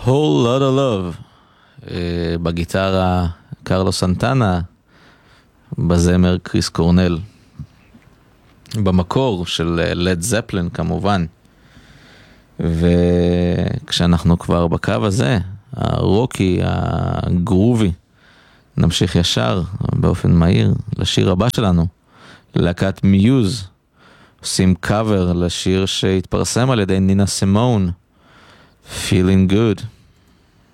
Whole Lotta Love, בגיטרה קרלוס סנטנה, בזמר קריס קורנל, במקור של לד זפלין כמובן. וכשאנחנו כבר בקו הזה, הרוקי, הגרובי, נמשיך ישר באופן מהיר לשיר הבא שלנו, להקת מיוז, עושים קאבר לשיר שהתפרסם על ידי נינה סימון, Feeling Good.